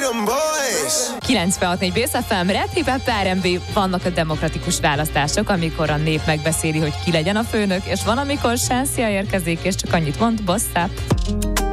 them boys. 96.4 Bész FM, Red Hip Hop R&B. Vannak a demokratikus választások, amikor a nép megbeszéli, hogy ki legyen a főnök, és van, amikor Shensia érkezik, és csak annyit mond, boss up.